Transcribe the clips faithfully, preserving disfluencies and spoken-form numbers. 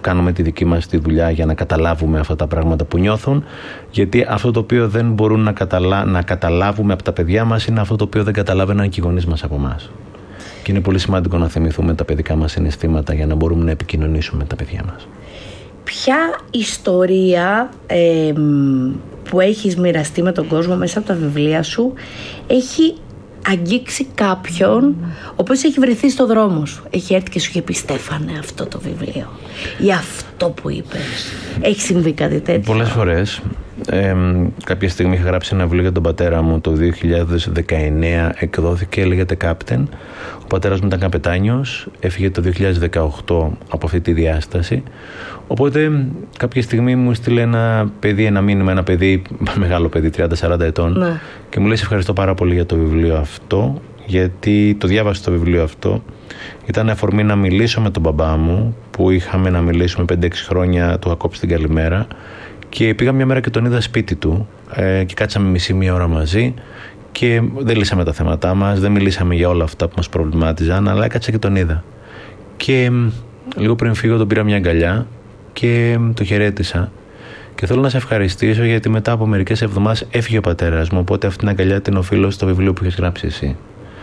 κάνουμε τη δική μας τη δουλειά για να καταλάβουμε αυτά τα πράγματα που νιώθουν, γιατί αυτό το οποίο δεν μπορούν να, καταλα... να καταλάβουμε από τα παιδιά μας είναι αυτό το οποίο δεν καταλάβαιναν και οι γονείς μας από εμάς. Και είναι πολύ σημαντικό να θυμηθούμε τα παιδικά μας συναισθήματα για να μπορούμε να επικοινωνήσουμε με τα παιδιά μας. Ποια ιστορία ε, που έχεις μοιραστεί με τον κόσμο μέσα από τα βιβλία σου έχει αγγίξει κάποιον ο οποίος έχει βρεθεί στο δρόμο σου, έχει έρθει και σου είχε πει Στέφανε αυτό το βιβλίο ή αυτό που είπες? Έχει συμβεί κάτι τέτοιο? Πολλές φορές. Ε, κάποια στιγμή είχα γράψει ένα βιβλίο για τον πατέρα μου το δύο χιλιάδες δεκαεννέα, εκδόθηκε, λέγεται Κάπτεν. Ο πατέρας μου ήταν καπετάνιος, έφυγε το δύο χιλιάδες δεκαοκτώ από αυτή τη διάσταση. Οπότε κάποια στιγμή μου στείλε ένα παιδί, ένα μήνυμα, ένα παιδί, μεγάλο παιδί, τριάντα σαράντα ετών, ναι. Και μου λέει: σε ευχαριστώ πάρα πολύ για το βιβλίο αυτό, γιατί το διάβασα το βιβλίο αυτό. Ήταν αφορμή να μιλήσω με τον μπαμπά μου, που είχαμε να μιλήσουμε πέντε έξι χρόνια, του είχα κόψει την καλημέρα. Και πήγα μια μέρα και τον είδα σπίτι του ε, και κάτσαμε μισή μία ώρα μαζί και δεν λύσαμε τα θέματά μας, δεν μιλήσαμε για όλα αυτά που μας προβλημάτιζαν, αλλά έκατσα και τον είδα. Και λίγο πριν φύγω τον πήρα μια αγκαλιά και το χαιρέτησα. Και θέλω να σε ευχαριστήσω γιατί μετά από μερικές εβδομάδες έφυγε ο πατέρας μου, οπότε αυτή την αγκαλιά την οφείλω στο βιβλίο που έχεις γράψει εσύ.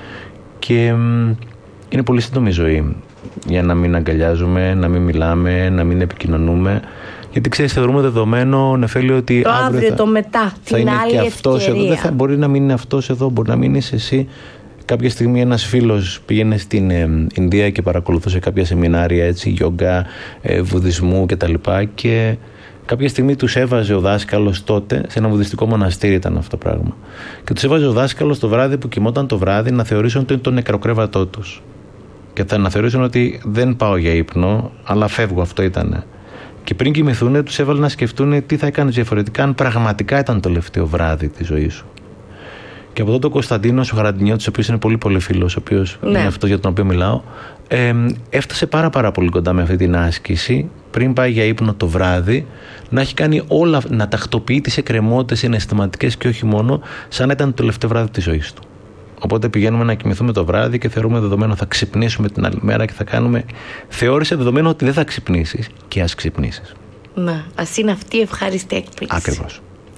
Και είναι πολύ σύντομη η ζωή για να μην αγκαλιάζουμε, να μην μιλάμε, να μην επικοινωνούμε. Γιατί ξέρεις, θεωρούμε δεδομένο, Νεφέλη, ότι το αύριο, αύριο θα, το μετά, θα την είναι άλλη και αυτός ευκαιρία. Εδώ. Δεν θα, μπορεί να μην είναι αυτός εδώ, μπορεί να μην είναι εσύ. Κάποια στιγμή ένας φίλος πήγαινε στην ε, Ινδία και παρακολουθούσε κάποια σεμινάρια, έτσι, γιόγκα, ε, βουδισμού κτλ. Και, και κάποια στιγμή τους έβαζε ο δάσκαλος τότε, σε ένα βουδιστικό μοναστήρι ήταν αυτό το πράγμα. Και τους έβαζε ο δάσκαλος το βράδυ που κοιμόταν το βράδυ να θεωρήσουν ότι είναι το νεκροκρέβατό τους. Και θα να θεωρήσουν ότι δεν πάω για ύπνο, αλλά φεύγω, αυτό ήτανε. Και πριν κοιμηθούν, τους έβαλε να σκεφτούν τι θα έκανες διαφορετικά αν πραγματικά ήταν το τελευταίο βράδυ της ζωής σου. Και από τότε ο Κωνσταντίνος, ο Χαραντινιώτης, ο οποίος είναι πολύ πολύ φίλος, ο οποίος ναι. είναι αυτό για τον οποίο μιλάω, ε, έφτασε πάρα πάρα πολύ κοντά με αυτή την άσκηση, πριν πάει για ύπνο το βράδυ, να έχει κάνει όλα, να τακτοποιεί τις εκκρεμότητες συναισθηματικές και όχι μόνο, σαν να ήταν το τελευταίο βράδυ της ζωής του. Οπότε πηγαίνουμε να κοιμηθούμε το βράδυ και θεωρούμε δεδομένο θα ξυπνήσουμε την άλλη μέρα και θα κάνουμε. Θεώρησε δεδομένο ότι δεν θα ξυπνήσεις και ας ξυπνήσεις. Να, ας είναι αυτή η ευχάριστη έκπληξη. Ακριβώς.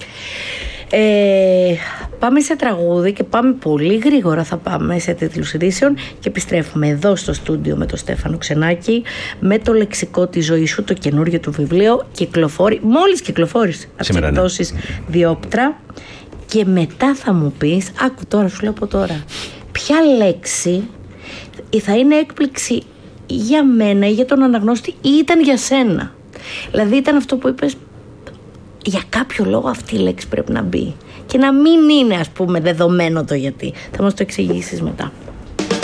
Ε, πάμε σε τραγούδι και πάμε πολύ γρήγορα, θα πάμε σε τίτλους ειδήσεων και επιστρέφουμε εδώ στο στούντιο με τον Στέφανο Ξενάκη με το λεξικό της ζωής σου, το καινούργιο του βιβλίο, κυκλοφόρη, μόλις κυκλοφόρησε από τις εκδόσεις Διόπτρα. Και μετά θα μου πεις, άκου τώρα, σου λέω από τώρα, ποια λέξη θα είναι έκπληξη για μένα ή για τον αναγνώστη ή ήταν για σένα. Δηλαδή ήταν αυτό που είπες, για κάποιο λόγο αυτή η λέξη πρέπει να μπει και να μην είναι, ας πούμε, δεδομένο το γιατί. Θα μας το εξηγήσεις μετά.